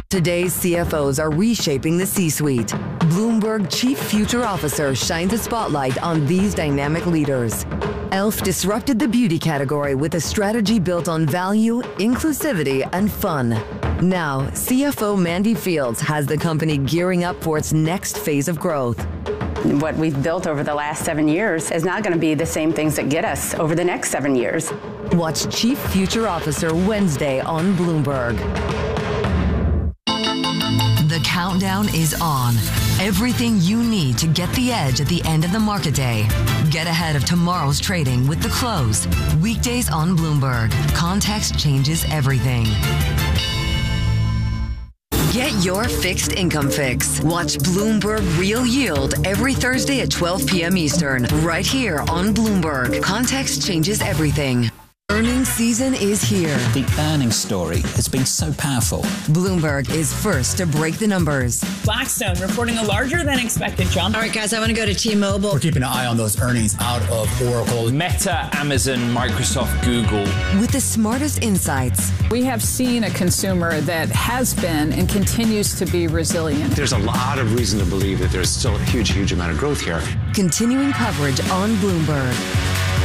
Today's CFOs are reshaping the C-suite. Bloomberg Chief Future Officer shines a spotlight on these dynamic leaders. e.l.f. disrupted the beauty category with a strategy built on value, inclusivity, and fun. Now, CFO Mandy Fields has the company gearing up for its next phase of growth. What we've built over the last 7 years is not going to be the same things that get us over the next 7 years. Watch Chief Future Officer Wednesday on Bloomberg. The countdown is on. Everything you need to get the edge at the end of the market day. Get ahead of tomorrow's trading with The Close. Weekdays on Bloomberg. Context changes everything. Get your fixed income fix. Watch Bloomberg Real Yield every Thursday at 12 p.m. Eastern, right here on Bloomberg. Context changes everything. Earnings season is here. The earnings story has been so powerful. Bloomberg is first to break the numbers. Blackstone reporting a larger than expected jump. All right, guys, I want to go to T-Mobile. We're keeping an eye on those earnings out of Oracle. Meta, Amazon, Microsoft, Google. With the smartest insights. We have seen a consumer that has been and continues to be resilient. There's a lot of reason to believe that there's still a huge amount of growth here. Continuing coverage on Bloomberg.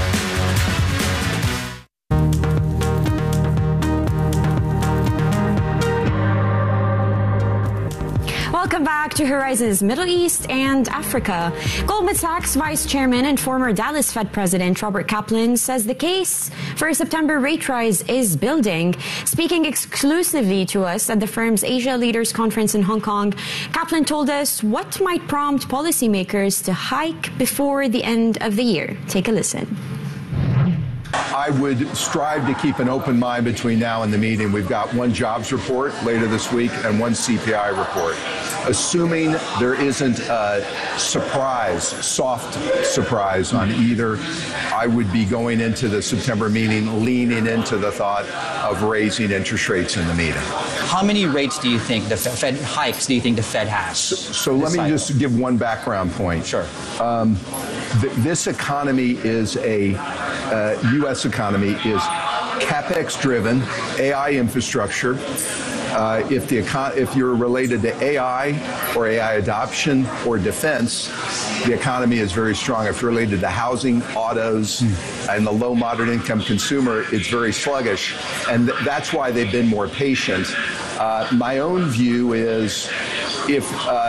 Welcome back to Horizons Middle East and Africa. Goldman Sachs Vice Chairman and former Dallas Fed President Robert Kaplan says the case for a September rate rise is building. Speaking exclusively to us at the firm's Asia Leaders Conference in Hong Kong, Kaplan told us what might prompt policymakers to hike before the end of the year. Take a listen. I would strive to keep an open mind between now and the meeting. We've got one jobs report later this week and one CPI report. Assuming there isn't a soft surprise on either, I would be going into the September meeting leaning into the thought of raising interest rates in the meeting. How many rates do you think the Fed hikes do you think the Fed has? So let me just give one background point. Sure. This economy is U.S. economy is CapEx driven, AI infrastructure. If you're related to AI or AI adoption or defense, the economy is very strong. If you're related to housing, autos, and the low moderate income consumer, it's very sluggish. And that's why they've been more patient. My own view is if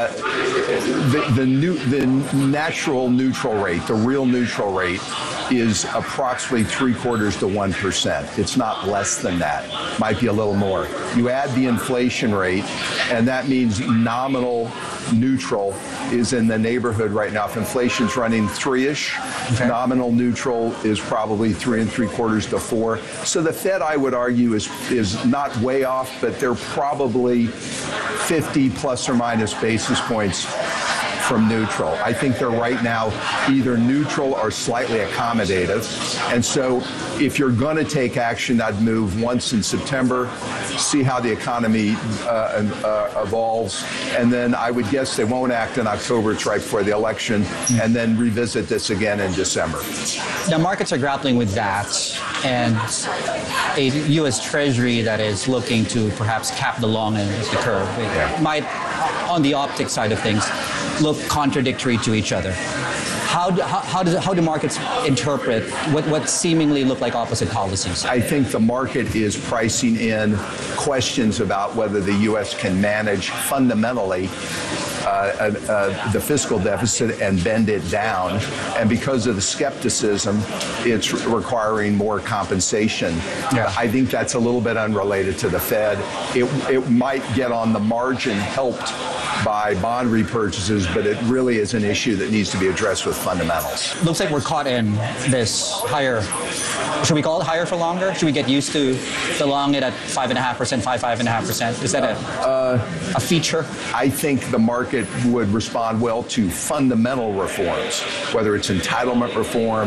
the natural neutral rate, the real neutral rate, is approximately 0.75 to 1%. It's not less than that. Might be a little more. You add the inflation rate, and that means nominal neutral is in the neighborhood right now. If inflation's running 3-ish, okay, nominal neutral is probably 3.75 to 4. So the Fed, I would argue, is not way off, but they're probably 50 plus or minus basis points from neutral. I think they're right now either neutral or slightly accommodative. And so if you're going to take action, I'd move once in September, see how the economy evolves, and then I would guess they won't act in October. It's right before the election, and then revisit this again in December. Now, markets are grappling with that, and a U.S. Treasury that is looking to perhaps cap the long end of the curve. It might, on the optics side of things, look contradictory to each other. How do markets interpret what seemingly look like opposite policies? I think the market is pricing in questions about whether the U.S. can manage fundamentally the fiscal deficit and bend it down. And because of the skepticism, it's requiring more compensation. Yeah. I think that's a little bit unrelated to the Fed. It might get on the margin helped by bond repurchases, but it really is an issue that needs to be addressed with fundamentals. Looks like we're caught in this higher, should we call it higher for longer? Should we get used to the long it at 5.5%, 5.5%? Is that a feature? I think the market would respond well to fundamental reforms, whether it's entitlement reform,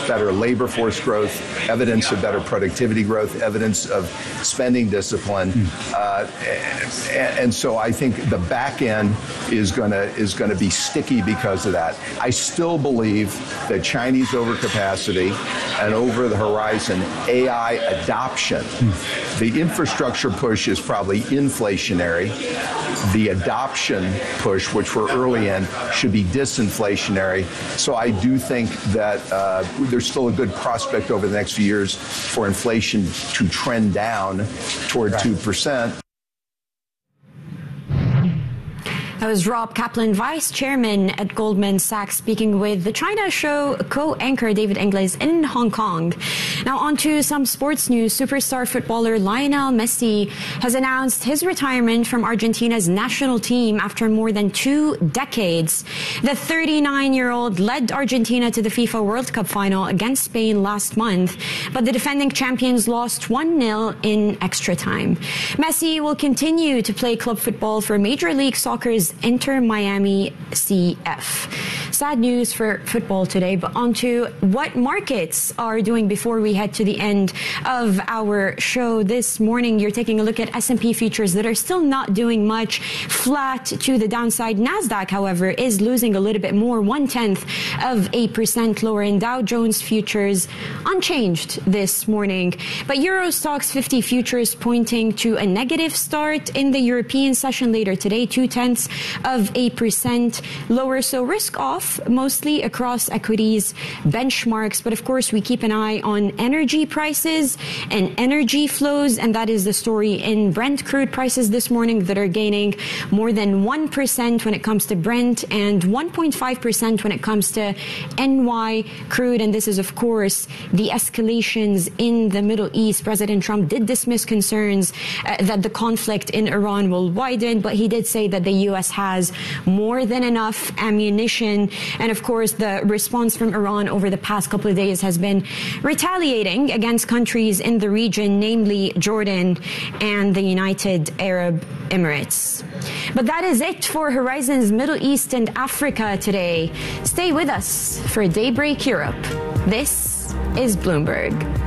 better labor force growth, evidence of better productivity growth, evidence of spending discipline. And so I think the back end is going to be sticky because of that. I still believe that Chinese overcapacity and over the horizon AI adoption, the infrastructure push is probably inflationary. The adoption push, which we're early in, should be disinflationary. So I do think that there's still a good prospect over the next few years for inflation to trend down toward 2%. That was Rob Kaplan, Vice Chairman at Goldman Sachs, speaking with the China Show co-anchor David Ingles in Hong Kong. Now on to some sports news. Superstar footballer Lionel Messi has announced his retirement from Argentina's national team after more than 2 decades. The 39-year-old led Argentina to the FIFA World Cup final against Spain last month, but the defending champions lost 1-0 in extra time. Messi will continue to play club football for Major League Soccer's Inter Miami CF. Sad news for football today, but on to what markets are doing before we head to the end of our show this morning. You're taking a look at S&P futures that are still not doing much, flat to the downside. NASDAQ, however, is losing a little bit more, 0.1% lower, and Dow Jones futures unchanged this morning. But Euro Stoxx 50 futures pointing to a negative start in the European session later today, 0.2% lower. So risk off mostly across equities benchmarks. But of course, we keep an eye on energy prices and energy flows. And that is the story in Brent crude prices this morning that are gaining more than 1% when it comes to Brent and 1.5% when it comes to NY crude. And this is, of course, the escalations in the Middle East. President Trump did dismiss concerns that the conflict in Iran will widen, but he did say that the U.S. has more than enough ammunition. And of course, the response from Iran over the past couple of days has been retaliating against countries in the region, namely Jordan and the United Arab Emirates. But that is it for Horizon's Middle East and Africa today. Stay with us for Daybreak Europe. This is Bloomberg.